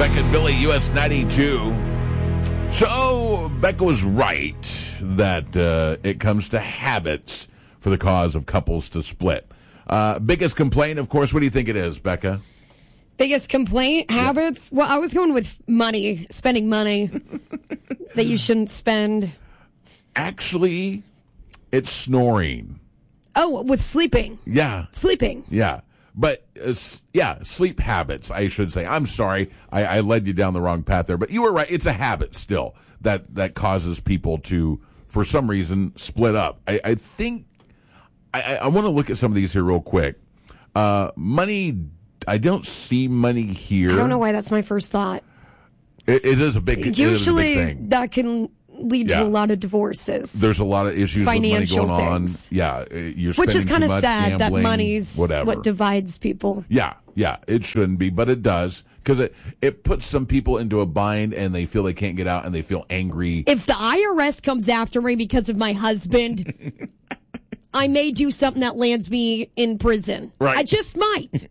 Becca and Billy, US 92. So, Becca was right that it comes to habits for the cause of couples to split. Biggest complaint, of course, what do you think it is, Becca? Biggest complaint, habits? Well, I was going with money, spending money that you shouldn't spend. Actually, it's snoring. Oh, with sleeping. Yeah. Sleeping. Yeah. But, sleep habits, I should say. I'm sorry, I led you down the wrong path there. But you were right. It's a habit still that causes people to, for some reason, split up. I think, I want to look at some of these here real quick. Money, I don't see money here. I don't know why that's my first thought. It is a big thing. Usually that can lead to a lot of divorces. There's a lot of issues financial with money going things. on. Yeah, you're which is kind of sad gambling, that money's whatever. what divides people. Yeah, it shouldn't be, but it does because it puts some people into a bind and they feel they can't get out and they feel angry. If the IRS comes after me because of my husband, I may do something that lands me in prison. Right. I just might.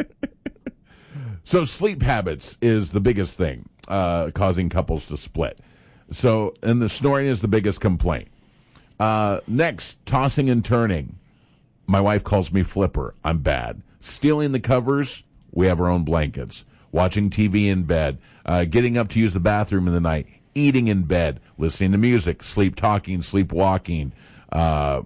So sleep habits is the biggest thing causing couples to split. So, and the snoring is the biggest complaint. Next, tossing and turning. My wife calls me flipper. I'm bad. Stealing the covers. We have our own blankets. Watching TV in bed. Getting up to use the bathroom in the night. Eating in bed. Listening to music. Sleep talking. Sleep walking. Those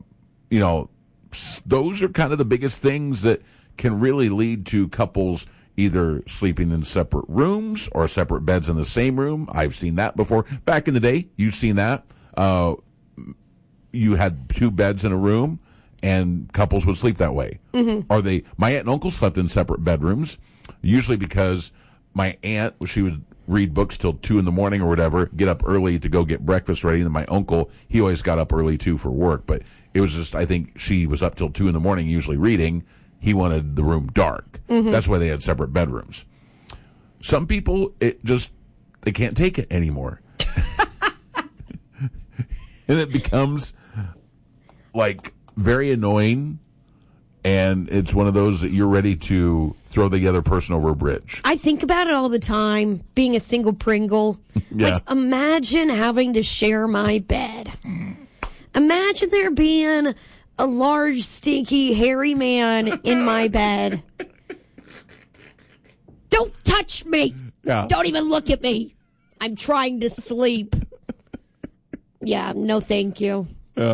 are kind of the biggest things that can really lead to couples either sleeping in separate rooms or separate beds in the same room. I've seen that before. Back in the day, you've seen that. You had two beds in a room, and couples would sleep that way. Mm-hmm. Or my aunt and uncle slept in separate bedrooms, usually because my aunt, she would read books till 2 a.m. or whatever, get up early to go get breakfast ready, and my uncle, he always got up early too for work. But it was just, I think she was up till 2 a.m. usually reading. He wanted the room dark. Mm-hmm. That's why they had separate bedrooms. Some people, they can't take it anymore. And it becomes like very annoying. And it's one of those that you're ready to throw the other person over a bridge. I think about it all the time, being a single Pringle. Yeah. Like, imagine having to share my bed. Imagine there being a large, stinky, hairy man in my bed. Don't touch me. Yeah. Don't even look at me. I'm trying to sleep. Yeah, no thank you.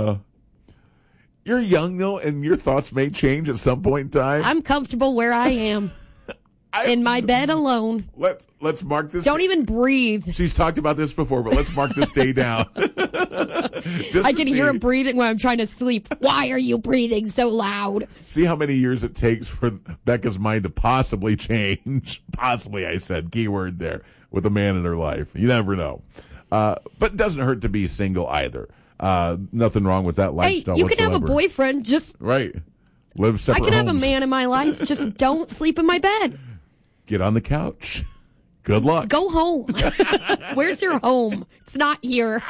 You're young, though, and your thoughts may change at some point in time. I'm comfortable where I am. In my bed alone. Let's mark this. Don't even breathe. She's talked about this before, but let's mark this day down. I can hear him breathing when I'm trying to sleep. Why are you breathing so loud? See how many years it takes for Becca's mind to possibly change. Possibly, I said, keyword there, with a man in her life. You never know. But it doesn't hurt to be single either. Nothing wrong with that lifestyle. Hey, you whatsoever. can have a boyfriend, just right. Live separate I can have homes. a man in my life, just don't sleep in my bed. Get on the couch. Good luck. Go home. Where's your home? It's not here.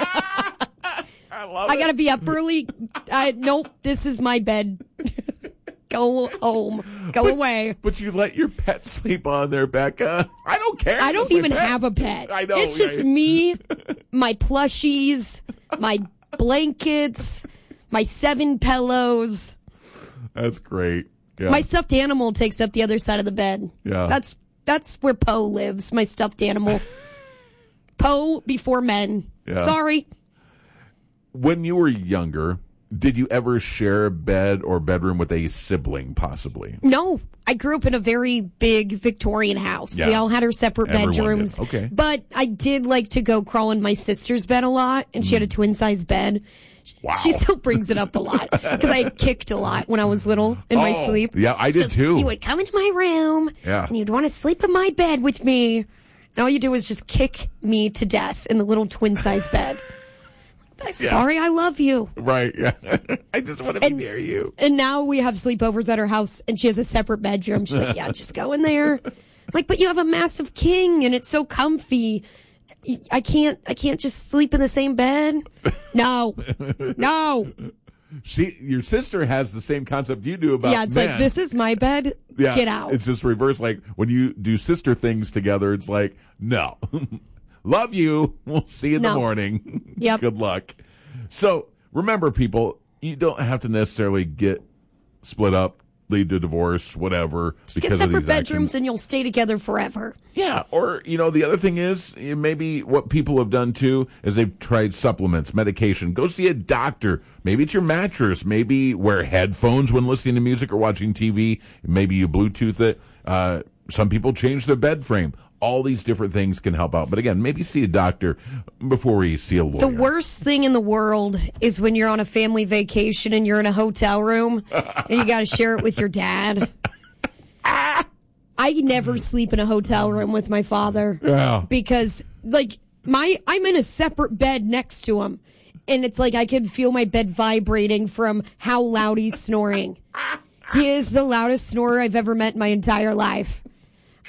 I gotta be up early. Nope, this is my bed. Go home. Go away. But you let your pet sleep on there, Becca. I don't care. I don't even have a pet. I know. It's just me, my plushies, my blankets, my 7 pillows. That's great. Yeah. My stuffed animal takes up the other side of the bed. Yeah. That's where Poe lives, my stuffed animal. Poe before men. Yeah. Sorry. When you were younger, did you ever share a bed or bedroom with a sibling, possibly? No. I grew up in a very big Victorian house. Yeah. We all had our separate Everyone bedrooms. did. Okay. But I did like to go crawl in my sister's bed a lot, and she had a twin-size bed. Wow. She still brings it up a lot because I kicked a lot when I was little in my sleep. Yeah, I did too. You would come into my room and you'd want to sleep in my bed with me. And all you do is just kick me to death in the little twin-size bed. Sorry, I love you. Right, yeah. I just want to be near you. And now we have sleepovers at her house, and she has a separate bedroom. She's like, yeah, just go in there. I'm like, but you have a massive king, and it's so comfy. I can't just sleep in the same bed. No. Your sister has the same concept you do about Yeah, it's men. like, this is my bed. Yeah, Get out. It's just reverse. Like when you do sister things together, it's like, no. Love you. We'll see you in the morning. Yep. Good luck. So remember, people, you don't have to necessarily get split up, lead to divorce, whatever. Just get separate bedrooms and you'll stay together forever. Yeah. Or, the other thing is maybe what people have done too is they've tried supplements, medication. Go see a doctor. Maybe it's your mattress. Maybe wear headphones when listening to music or watching TV. Maybe you Bluetooth it. Some people change their bed frame. All these different things can help out. But again, maybe see a doctor before you see a lawyer. The worst thing in the world is when you're on a family vacation and you're in a hotel room and you got to share it with your dad. I never sleep in a hotel room with my father. Yeah. Because, I'm in a separate bed next to him. And it's like I can feel my bed vibrating from how loud he's snoring. He is the loudest snorer I've ever met in my entire life.